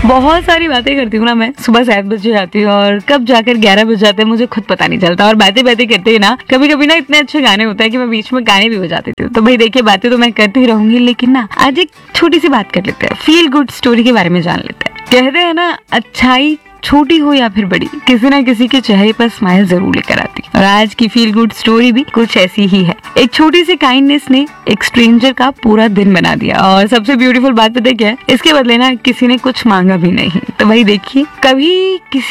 बहुत सारी बातें करती हूँ ना मैं, सुबह 7 बजे जाती हूँ और कब जाकर 11 बज जाते हैं मुझे खुद पता नहीं चलता। और बातें करते ही ना कभी कभी ना इतने अच्छे गाने होते हैं कि मैं बीच में गाने भी बजा देती हूँ। तो भाई देखिए, बातें तो मैं करती ही रहूंगी, लेकिन ना आज एक छोटी सी बात कर लेते हैं, फील गुड स्टोरी के बारे में जान लेते हैं। कहते हैं ना, अच्छाई छोटी हो या फिर बड़ी, किसी ना किसी के चेहरे पर स्माइल जरूर लेकर आती है। और आज की फील गुड स्टोरी भी कुछ ऐसी ही है। एक छोटी सी काइंडनेस ने एक स्ट्रेंजर का पूरा दिन बना दिया। और सबसे ब्यूटीफुल बात पता है क्या है? इसके बदले ना किसी ने कुछ मांगा भी नहीं। तो भाई देखिए, कभी किसी